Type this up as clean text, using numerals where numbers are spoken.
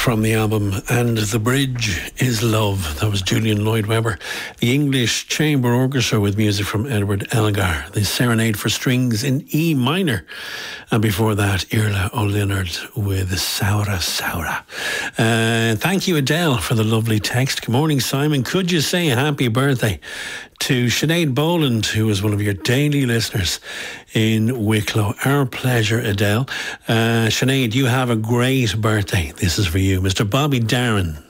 from the album And the Bridge is Love. That was Julian Lloyd Webber. The English Chamber Orchestra with music from Edward Elgar. The Serenade for Strings in E minor. And before that, Irla O'Leonard with Saura Saura. Thank you, Adele, for the lovely text. Good morning, Simon. Could you say a happy birthday to Sinead Boland, who is one of your daily listeners in Wicklow? Our pleasure, Adele. Sinead, you have a great birthday. This is for you. Mr. Bobby Darren